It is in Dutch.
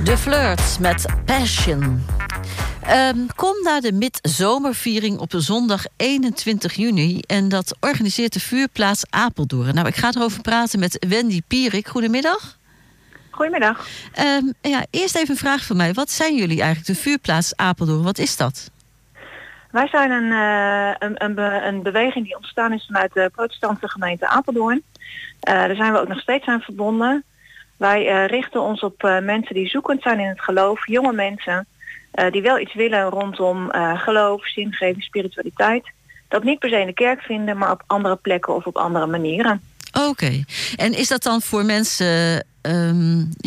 De Flirts met Passion. Kom naar de midzomerviering op zondag 21 juni. En dat organiseert de Vuurplaats Apeldoorn. Nou, ik ga erover praten met Wendy Pierik. Goedemiddag. Goedemiddag. Eerst even een vraag van mij. Wat zijn jullie eigenlijk, de Vuurplaats Apeldoorn? Wat is dat? Wij zijn een beweging die ontstaan is vanuit de protestantse gemeente Apeldoorn. Daar zijn we ook nog steeds aan verbonden. Wij richten ons op mensen die zoekend zijn in het geloof. Jonge mensen die wel iets willen rondom geloof, zingeving, spiritualiteit. Dat niet per se in de kerk vinden, maar op andere plekken of op andere manieren. Oké. En is dat dan voor mensen